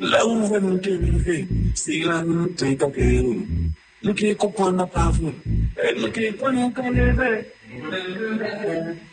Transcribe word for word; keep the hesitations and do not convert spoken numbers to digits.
Love when you see and take a pill. Look at upon the powerful, and look at when you can live it.